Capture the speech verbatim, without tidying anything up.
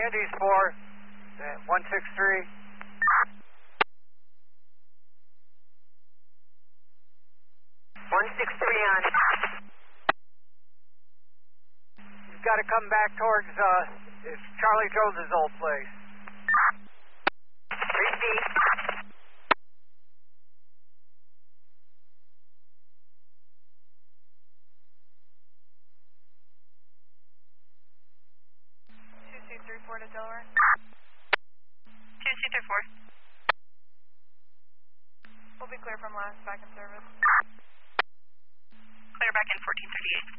Andy's four, one six three. one six three on. You've got to come back towards uh, it's Charlie Jones's old place. Repeat. two two three four to Delaware. two two three four. We'll be clear from last back in service. Clear back in fourteen thirty-eight.